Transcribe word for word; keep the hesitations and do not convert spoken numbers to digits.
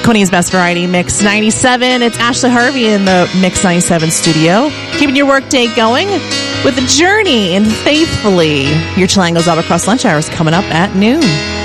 twenties Best Variety Mix ninety-seven. It's Ashley Harvey in the Mix ninety-seven studio, keeping your workday going with a Journey and Faithfully. Your Chilangos Albatross lunch hour is coming up at noon.